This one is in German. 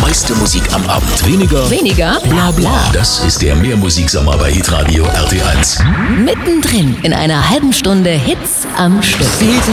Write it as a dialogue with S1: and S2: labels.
S1: meiste Musik am Abend. Weniger
S2: Bla bla.
S1: Das ist der Mehrmusiksommer bei Hitradio RT1.
S2: Mittendrin in einer halben Stunde Hits am Stück.